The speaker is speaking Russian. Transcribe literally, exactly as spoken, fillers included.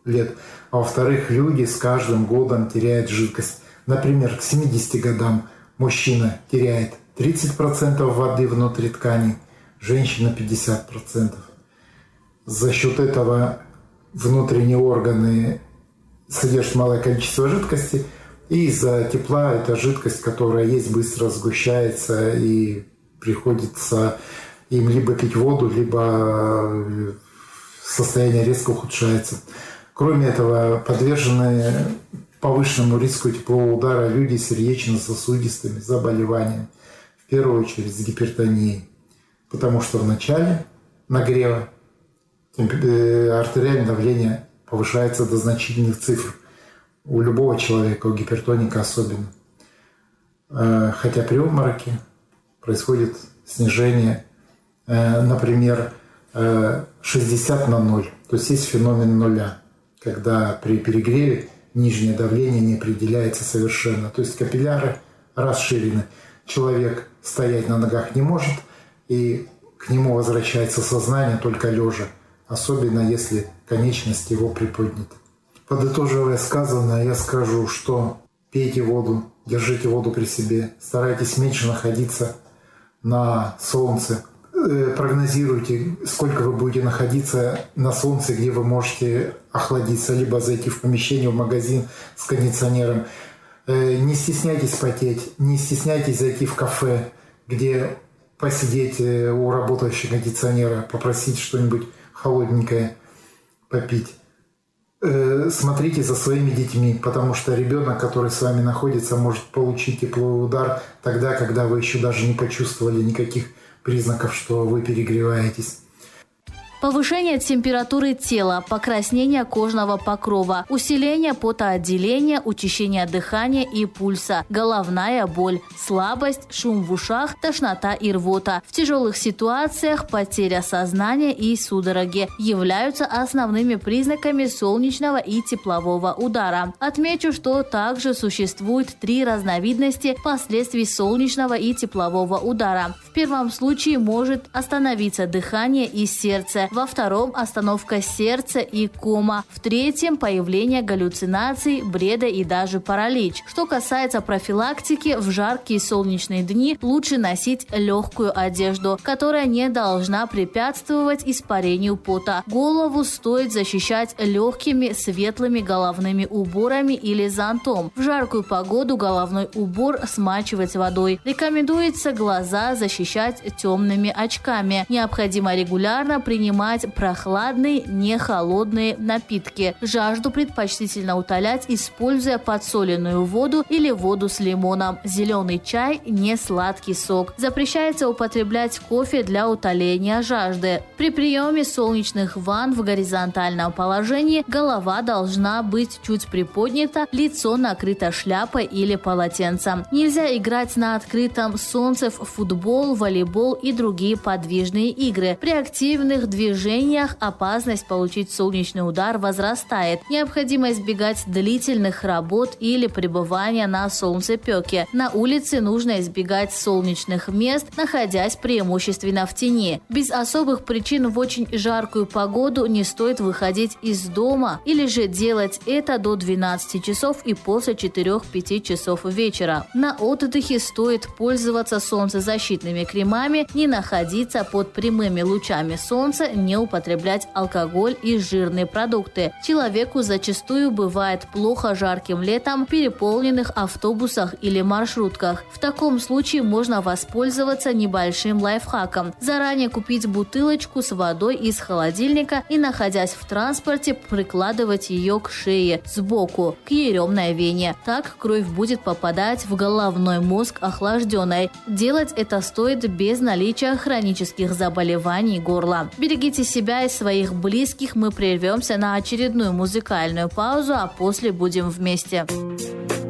лет. А во-вторых, люди с каждым годом теряют жидкость. Например, к семидесяти годам мужчина теряет тридцать процентов воды внутри тканей, женщина пятьдесят процентов. За счет этого внутренние органы содержат малое количество жидкости, и из-за тепла эта жидкость, которая есть, быстро сгущается, и приходится им либо пить воду, либо состояние резко ухудшается. Кроме этого, подвержены повышенному риску теплового удара люди с сердечно-сосудистыми заболеваниями, в первую очередь с гипертонией, потому что в начале нагрева артериальное давление повышается до значительных цифр. У любого человека, у гипертоника особенно. Хотя при обмороке происходит снижение, например, шестьдесят на ноль. То есть есть феномен нуля, когда при перегреве нижнее давление не определяется совершенно. То есть капилляры расширены. Человек стоять на ногах не может, и к нему возвращается сознание только лежа, особенно если конечность его приподнята. Подытоживая сказанное, я скажу, что пейте воду, держите воду при себе, старайтесь меньше находиться на солнце. Прогнозируйте, сколько вы будете находиться на солнце, где вы можете охладиться, либо зайти в помещение, в магазин с кондиционером. Не стесняйтесь потеть, не стесняйтесь зайти в кафе, где посидеть у работающего кондиционера, попросить что-нибудь холодненькое попить. Смотрите за своими детьми, потому что ребенок, который с вами находится, может получить тепловой удар тогда, когда вы еще даже не почувствовали никаких признаков, что вы перегреваетесь. Повышение температуры тела, покраснение кожного покрова, усиление потоотделения, учащение дыхания и пульса, головная боль, слабость, шум в ушах, тошнота и рвота. В тяжелых ситуациях потеря сознания и судороги являются основными признаками солнечного и теплового удара. Отмечу, что также существует три разновидности последствий солнечного и теплового удара. В первом случае может остановиться дыхание и сердце. Во втором – остановка сердца и кома. В третьем – появление галлюцинаций, бреда и даже паралич. Что касается профилактики, в жаркие солнечные дни лучше носить легкую одежду, которая не должна препятствовать испарению пота. Голову стоит защищать легкими светлыми головными уборами или зонтом. В жаркую погоду головной убор смачивать водой. Рекомендуется глаза защищать темными очками. Необходимо регулярно принимать прохладные, не холодные напитки. Жажду предпочтительно утолять, используя подсоленную воду или воду с лимоном. Зеленый чай – не сладкий сок. Запрещается употреблять кофе для утоления жажды. При приеме солнечных ванн в горизонтальном положении голова должна быть чуть приподнята, лицо накрыто шляпой или полотенцем. Нельзя играть на открытом солнце в футбол, волейбол и другие подвижные игры. При активных движениях движениях опасность получить солнечный удар возрастает. Необходимо избегать длительных работ или пребывания на солнцепеке. На улице нужно избегать солнечных мест, находясь преимущественно в тени. Без особых причин в очень жаркую погоду не стоит выходить из дома или же делать это до двенадцати часов и после четырёх-пяти часов вечера. На отдыхе стоит пользоваться солнцезащитными кремами, не находиться под прямыми лучами солнца, не употреблять алкоголь и жирные продукты. Человеку зачастую бывает плохо жарким летом в переполненных автобусах или маршрутках. В таком случае можно воспользоваться небольшим лайфхаком. Заранее купить бутылочку с водой из холодильника и, находясь в транспорте, прикладывать ее к шее сбоку, к еремной вене. Так кровь будет попадать в головной мозг охлажденной. Делать это стоит без наличия хронических заболеваний горла. Берегите себя и своих близких. Мы прервемся на очередную музыкальную паузу, а после будем вместе.